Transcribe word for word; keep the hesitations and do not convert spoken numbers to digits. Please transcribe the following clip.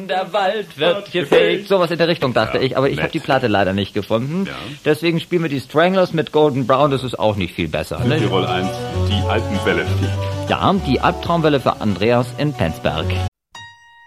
Mann, der Wald wird gefegt. Sowas in der Richtung, dachte Ja, ich, aber ich nett. habe die Platte leider nicht gefunden. Ja. Deswegen spielen wir die Stranglers mit Golden Brown, das ist auch nicht viel besser. Ne? Tirol eins, die Alpenwelle. Ja, die Albtraumwelle für Andreas in Penzberg.